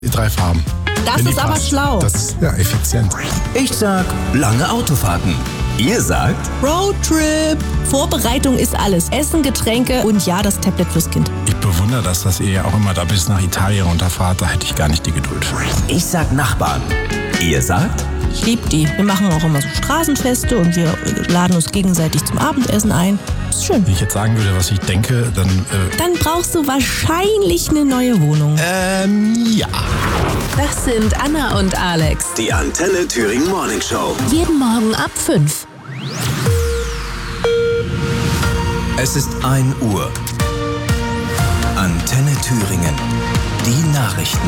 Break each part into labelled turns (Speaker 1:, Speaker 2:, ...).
Speaker 1: Die 3 Farben.
Speaker 2: Das ist aber schlau.
Speaker 1: Das ist ja effizient.
Speaker 3: Ich sag lange Autofahrten. Ihr sagt
Speaker 2: Roadtrip. Vorbereitung ist alles. Essen, Getränke und ja, das Tablet fürs Kind.
Speaker 1: Ich bewundere das, dass ihr ja auch immer da bis nach Italien runterfahrt. Da hätte ich gar nicht die Geduld für.
Speaker 3: Ich sag Nachbarn. Ihr sagt
Speaker 2: Ich liebe die. Wir machen auch immer so Straßenfeste und wir laden uns gegenseitig zum Abendessen ein. Ist schön.
Speaker 1: Wenn ich jetzt sagen würde, was ich denke, dann...
Speaker 2: Dann brauchst du wahrscheinlich eine neue Wohnung.
Speaker 1: Ja.
Speaker 4: Das sind Anna und Alex.
Speaker 3: die Antenne Thüringen Morning Show.
Speaker 4: Jeden Morgen ab 5.
Speaker 3: Es ist 1 Uhr. Antenne Thüringen. Die Nachrichten.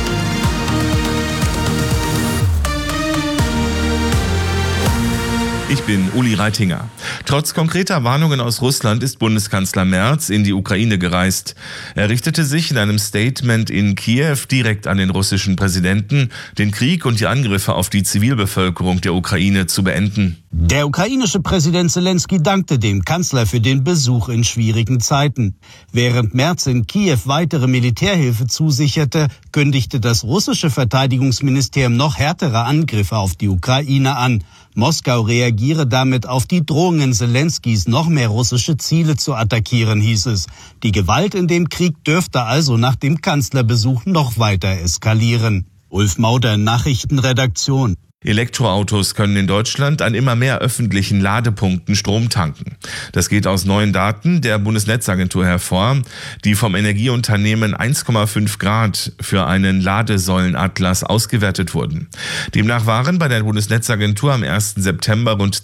Speaker 5: Ich bin Uli Reitinger. Trotz konkreter Warnungen aus Russland ist Bundeskanzler Merz in die Ukraine gereist. Er richtete sich in einem Statement in Kiew direkt an den russischen Präsidenten, den Krieg und die Angriffe auf die Zivilbevölkerung der Ukraine zu beenden.
Speaker 6: Der ukrainische Präsident Zelensky dankte dem Kanzler für den Besuch in schwierigen Zeiten. Während Merz in Kiew weitere Militärhilfe zusicherte, kündigte das russische Verteidigungsministerium noch härtere Angriffe auf die Ukraine an. Moskau reagiere damit auf die Drohungen Zelenskys, noch mehr russische Ziele zu attackieren, hieß es. Die Gewalt in dem Krieg dürfte also nach dem Kanzlerbesuch noch weiter eskalieren. Ulf Mauder, Nachrichtenredaktion.
Speaker 5: Elektroautos können in Deutschland an immer mehr öffentlichen Ladepunkten Strom tanken. Das geht aus neuen Daten der Bundesnetzagentur hervor, die vom Energieunternehmen 1,5 Grad für einen Ladesäulenatlas ausgewertet wurden. Demnach waren bei der Bundesnetzagentur am 1. September rund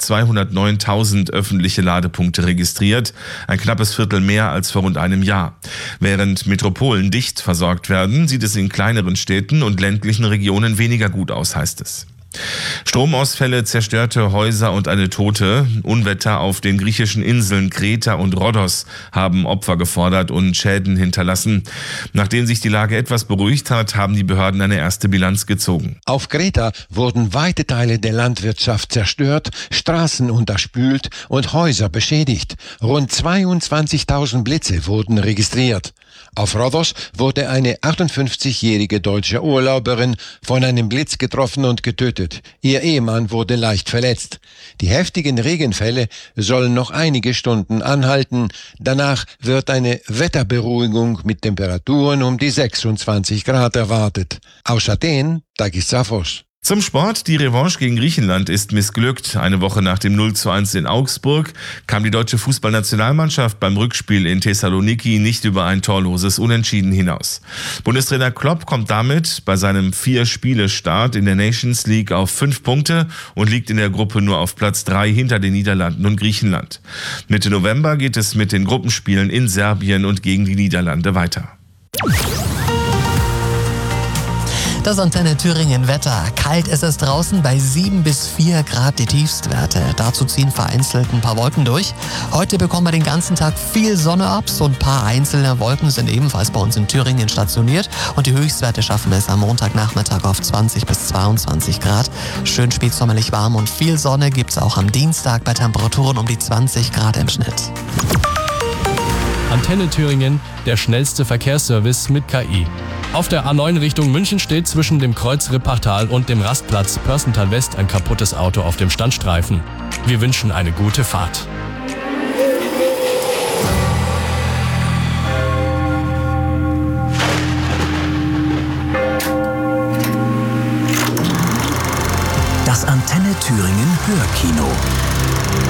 Speaker 5: 209.000 öffentliche Ladepunkte registriert, ein knappes Viertel mehr als vor rund einem Jahr. Während Metropolen dicht versorgt werden, sieht es in kleineren Städten und ländlichen Regionen weniger gut aus, heißt es. Stromausfälle, zerstörte Häuser und eine Tote. Unwetter auf den griechischen Inseln Kreta und Rhodos haben Opfer gefordert und Schäden hinterlassen. Nachdem sich die Lage etwas beruhigt hat, haben die Behörden eine erste Bilanz gezogen.
Speaker 7: Auf Kreta wurden weite Teile der Landwirtschaft zerstört, Straßen unterspült und Häuser beschädigt. Rund 22.000 Blitze wurden registriert. Auf Rhodos wurde eine 58-jährige deutsche Urlauberin von einem Blitz getroffen und getötet. Ihr Ehemann wurde leicht verletzt. Die heftigen Regenfälle sollen noch einige Stunden anhalten. Danach wird eine Wetterberuhigung mit Temperaturen um die 26 Grad erwartet. Aus Athen, Takis Zaphos.
Speaker 5: Zum Sport, die Revanche gegen Griechenland ist missglückt. Eine Woche nach dem 0:1 in Augsburg kam die deutsche Fußballnationalmannschaft beim Rückspiel in Thessaloniki nicht über ein torloses Unentschieden hinaus. Bundestrainer Klopp kommt damit bei seinem 4-Spiele-Start in der Nations League auf 5 Punkte und liegt in der Gruppe nur auf Platz 3 hinter den Niederlanden und Griechenland. Mitte November geht es mit den Gruppenspielen in Serbien und gegen die Niederlande weiter.
Speaker 8: Das Antenne Thüringen Wetter. Kalt ist es draußen, bei 7 bis 4 Grad die Tiefstwerte. Dazu ziehen vereinzelt ein paar Wolken durch. Heute bekommen wir den ganzen Tag viel Sonne ab. So ein paar einzelne Wolken sind ebenfalls bei uns in Thüringen stationiert. Und die Höchstwerte schaffen es am Montagnachmittag auf 20 bis 22 Grad. Schön spätsommerlich warm und viel Sonne gibt es auch am Dienstag bei Temperaturen um die 20 Grad im Schnitt.
Speaker 9: Antenne Thüringen, der schnellste Verkehrsservice mit KI. Auf der A9 Richtung München steht zwischen dem Kreuz Rippertal und dem Rastplatz Pörsental West ein kaputtes Auto auf dem Standstreifen. Wir wünschen eine gute Fahrt.
Speaker 3: Das Antenne Thüringen Hörkino.